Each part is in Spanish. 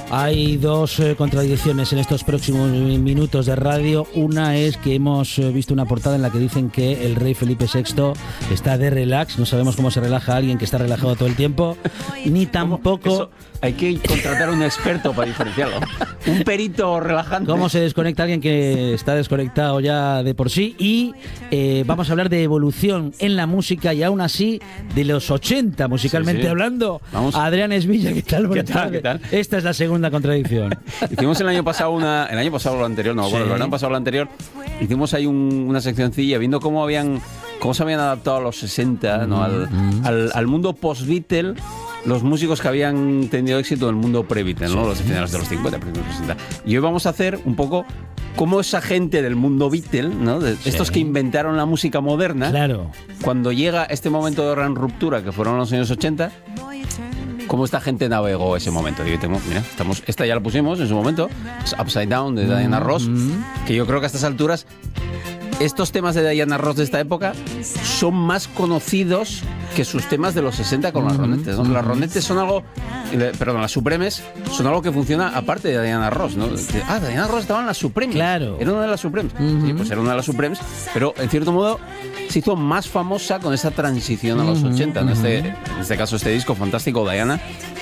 Hay dos contradicciones en estos próximos minutos de radio. Una es que hemos visto una portada en la que dicen que el rey Felipe VI está de relax. No sabemos cómo se relaja alguien que está relajado todo el tiempo, ni tampoco... Eso, hay que contratar a un experto para diferenciarlo. Un perito relajante. ¿Cómo se desconecta alguien que está desconectado ya de por sí? Y vamos a hablar de evolución en la música y aún así de los 80, musicalmente hablando. Vamos. Adrián Esmilla, ¿qué tal? Buenas tardes. ¿Qué tal? Esta es la segunda contradicción. Hicimos el año pasado el año pasado o lo anterior, no, bueno, el año pasado o lo anterior, hicimos ahí una seccioncilla viendo cómo se habían adaptado a los 60, ¿no? al mundo post-Beatle, los músicos que habían tenido éxito en el mundo pre-Beatle, ¿no? Los finales de los 50, primeros de los 60. Y hoy vamos a hacer un poco cómo esa gente del mundo Beatle, ¿no? Estos que inventaron la música moderna, claro, cuando llega este momento de gran ruptura, que fueron los años 80, cómo esta gente navegó ese momento. Mira, esta ya la pusimos en su momento, Upside Down de Diana Ross, que yo creo que a estas alturas estos temas de Diana Ross de esta época son más conocidos que sus temas de los 60 con las Ronettes, ¿no? Las Ronettes son algo, perdón, las Supremes son algo que funciona aparte de Diana Ross, ¿no? Diana Ross estaba en las Supremes. Claro. Era una de las Supremes. Sí, pues era una de las Supremes, pero en cierto modo se hizo más famosa con esa transición a los 80. En este caso, este disco fantástico, Diana.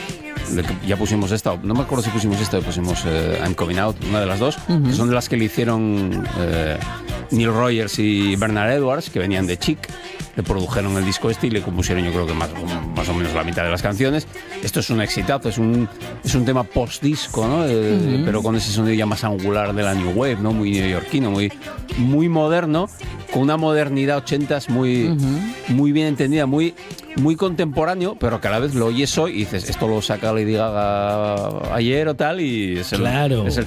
Ya pusimos esta, no me acuerdo si pusimos esta o pusimos I'm Coming Out, una de las dos, que son de las que le hicieron Neil Rogers y Bernard Edwards, que venían de Chic, le produjeron el disco y le compusieron, yo creo que más o menos la mitad de las canciones. Esto es un exitazo, es un tema post-disco, ¿no? Pero con ese sonido ya más angular de la New Wave, ¿no? Muy neoyorquino, muy moderno, con una modernidad 80s muy bien entendida, muy contemporáneo, pero que a la vez lo oyes hoy y dices, esto lo saca Lady Gaga ayer o tal, y es el